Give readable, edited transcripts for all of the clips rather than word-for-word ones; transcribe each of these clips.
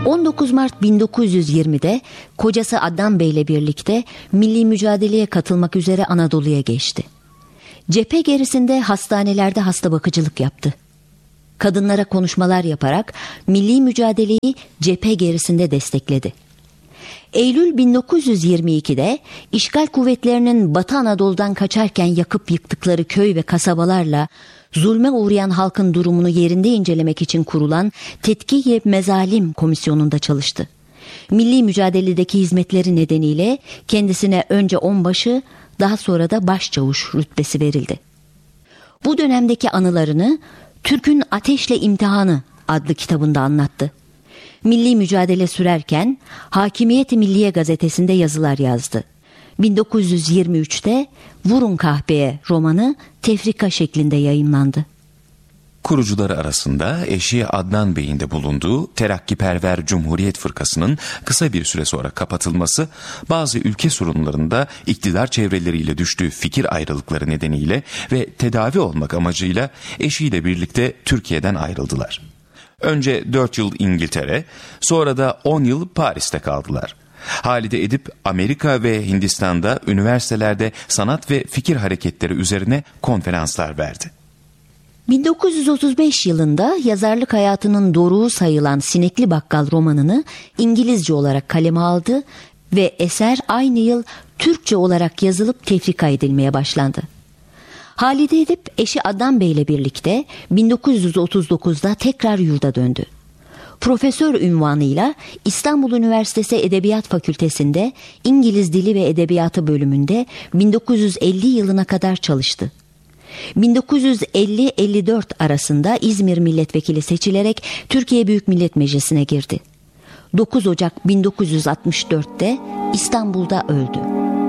19 Mart 1920'de kocası Adnan Bey ile birlikte milli mücadeleye katılmak üzere Anadolu'ya geçti. Cephe gerisinde hastanelerde hasta bakıcılık yaptı. Kadınlara konuşmalar yaparak milli mücadeleyi cephe gerisinde destekledi. Eylül 1922'de işgal kuvvetlerinin Batı Anadolu'dan kaçarken yakıp yıktıkları köy ve kasabalarla zulme uğrayan halkın durumunu yerinde incelemek için kurulan Tetkik-i Mezalim Komisyonu'nda çalıştı. Milli mücadeledeki hizmetleri nedeniyle kendisine önce onbaşı, daha sonra da başçavuş rütbesi verildi. Bu dönemdeki anılarını Türk'ün Ateşle İmtihanı adlı kitabında anlattı. Milli mücadele sürerken Hakimiyet-i Milliye gazetesinde yazılar yazdı. 1923'te Vurun Kahpeye romanı tefrika şeklinde yayımlandı. Kurucuları arasında eşi Adnan Bey'in de bulunduğu Terakkiperver Cumhuriyet Fırkası'nın kısa bir süre sonra kapatılması, bazı ülke sorunlarında iktidar çevreleriyle düştüğü fikir ayrılıkları nedeniyle ve tedavi olmak amacıyla eşiyle birlikte Türkiye'den ayrıldılar. Önce 4 yıl İngiltere, sonra da 10 yıl Paris'te kaldılar. Halide Edip Amerika ve Hindistan'da üniversitelerde sanat ve fikir hareketleri üzerine konferanslar verdi. 1935 yılında yazarlık hayatının doruğu sayılan Sinekli Bakkal romanını İngilizce olarak kaleme aldı ve eser aynı yıl Türkçe olarak yazılıp tefrika edilmeye başlandı. Halide Edip eşi Adnan Bey ile birlikte 1939'da tekrar yurda döndü. Profesör unvanıyla İstanbul Üniversitesi Edebiyat Fakültesi'nde İngiliz Dili ve Edebiyatı bölümünde 1950 yılına kadar çalıştı. 1950-54 arasında İzmir milletvekili seçilerek Türkiye Büyük Millet Meclisi'ne girdi. 9 Ocak 1964'te İstanbul'da öldü.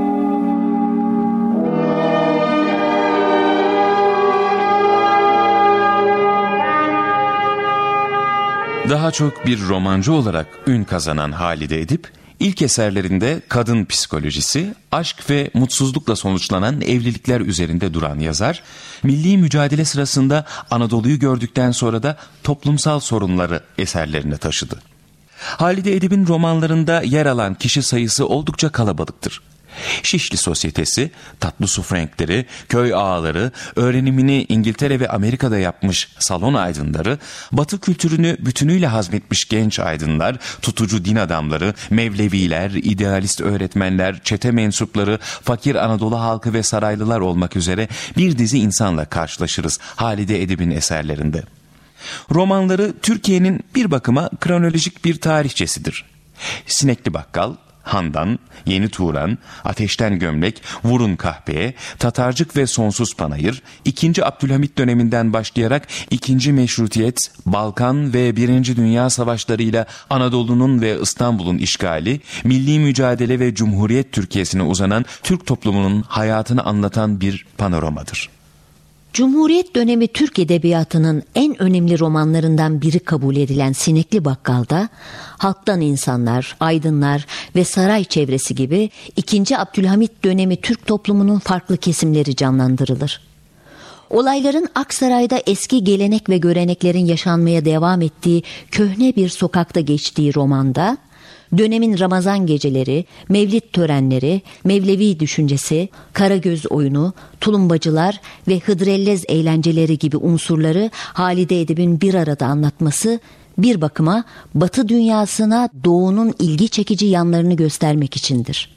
Daha çok bir romancı olarak ün kazanan Halide Edip, ilk eserlerinde kadın psikolojisi, aşk ve mutsuzlukla sonuçlanan evlilikler üzerinde duran yazar, milli mücadele sırasında Anadolu'yu gördükten sonra da toplumsal sorunları eserlerine taşıdı. Halide Edip'in romanlarında yer alan kişi sayısı oldukça kalabalıktır. Şişli Sosyetesi, tatlı su frenkleri, köy ağaları, öğrenimini İngiltere ve Amerika'da yapmış salon aydınları, Batı kültürünü bütünüyle hazmetmiş genç aydınlar, tutucu din adamları, Mevleviler, idealist öğretmenler, çete mensupları, fakir Anadolu halkı ve saraylılar olmak üzere bir dizi insanla karşılaşırız Halide Edip'in eserlerinde. Romanları Türkiye'nin bir bakıma kronolojik bir tarihçesidir. Sinekli Bakkal, Handan, Yeni Turan, Ateşten Gömlek, Vurun Kahpeye, Tatarcık ve Sonsuz Panayır, 2. Abdülhamit döneminden başlayarak 2. Meşrutiyet, Balkan ve 1. Dünya Savaşlarıyla Anadolu'nun ve İstanbul'un işgali, milli mücadele ve Cumhuriyet Türkiye'sine uzanan Türk toplumunun hayatını anlatan bir panoramadır. Cumhuriyet dönemi Türk edebiyatının en önemli romanlarından biri kabul edilen Sinekli Bakkal'da halktan insanlar, aydınlar ve saray çevresi gibi 2. Abdülhamit dönemi Türk toplumunun farklı kesimleri canlandırılır. Olayların Aksaray'da eski gelenek ve göreneklerin yaşanmaya devam ettiği köhne bir sokakta geçtiği romanda, dönemin Ramazan geceleri, Mevlid törenleri, Mevlevi düşüncesi, Karagöz oyunu, tulumbacılar ve Hıdrellez eğlenceleri gibi unsurları Halide Edip'in bir arada anlatması, bir bakıma Batı dünyasına Doğu'nun ilgi çekici yanlarını göstermek içindir.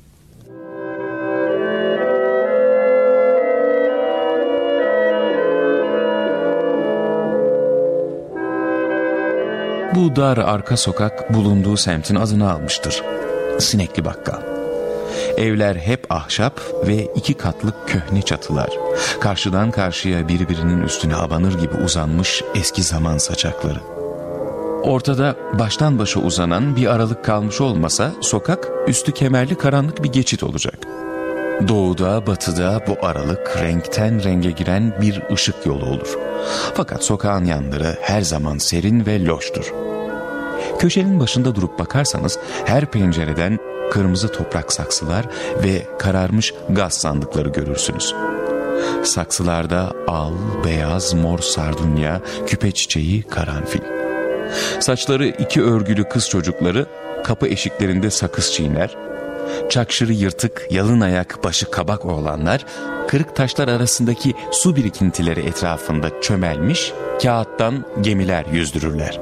Bu dar arka sokak bulunduğu semtin adını almıştır. Sinekli Bakkal. Evler hep ahşap ve 2 katlı köhne çatılar. Karşıdan karşıya birbirinin üstüne abanır gibi uzanmış eski zaman saçakları. Ortada baştan başa uzanan bir aralık kalmış olmasa sokak üstü kemerli karanlık bir geçit olacak. Doğuda, batıda bu aralık renkten renge giren bir ışık yolu olur. Fakat sokağın yanları her zaman serin ve loştur. Köşenin başında durup bakarsanız her pencereden kırmızı toprak saksılar ve kararmış gaz sandıkları görürsünüz. Saksılarda al, beyaz, mor sardunya, küpe çiçeği, karanfil. Saçları 2 örgülü kız çocukları kapı eşiklerinde sakız çiğner, çakşırı yırtık, yalın ayak, başı kabak oğlanlar, kırık taşlar arasındaki su birikintileri etrafında çömelmiş, kağıttan gemiler yüzdürürler.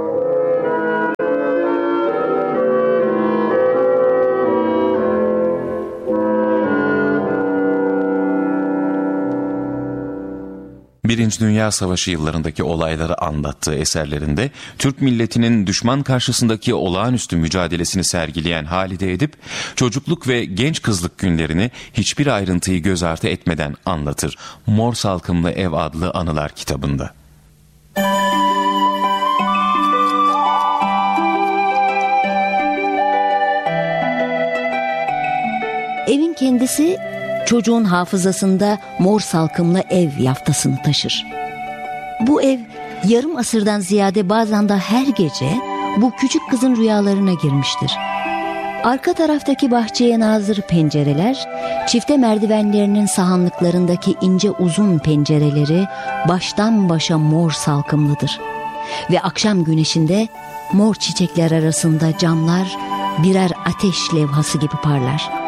Birinci Dünya Savaşı yıllarındaki olayları anlattığı eserlerinde Türk milletinin düşman karşısındaki olağanüstü mücadelesini sergileyen Halide Edip, çocukluk ve genç kızlık günlerini hiçbir ayrıntıyı göz ardı etmeden anlatır Mor Salkımlı Ev adlı anılar kitabında. Evin kendisi çocuğun hafızasında mor salkımlı ev yaftasını taşır. Bu ev yarım asırdan ziyade bazen de her gece bu küçük kızın rüyalarına girmiştir. Arka taraftaki bahçeye nazır pencereler, çifte merdivenlerinin sahanlıklarındaki ince uzun pencereleri baştan başa mor salkımlıdır. Ve akşam güneşinde mor çiçekler arasında camlar birer ateş levhası gibi parlar.